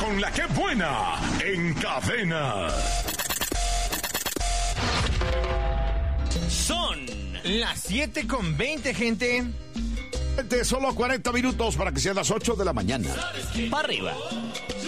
con la que buena en Cadena. Son las 7:20, gente. Solo 40 minutos para que sean las 8 de la mañana. Para arriba.